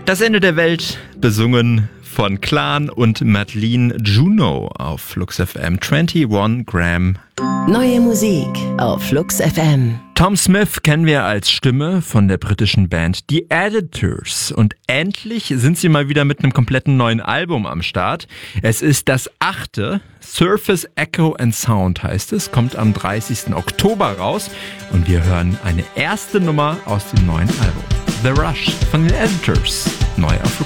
Das Ende der Welt, besungen von Clan und Madeleine Juno auf Flux FM. 21 Gram. Neue Musik auf Flux FM. Tom Smith kennen wir als Stimme von der britischen Band The Editors. Und endlich sind sie mal wieder mit einem kompletten neuen Album am Start. Es ist das 8. Surface Echo and Sound heißt es, kommt am 30. Oktober raus. Und wir hören eine erste Nummer aus dem neuen Album. The Rush von den Editors. Neu auf Flux.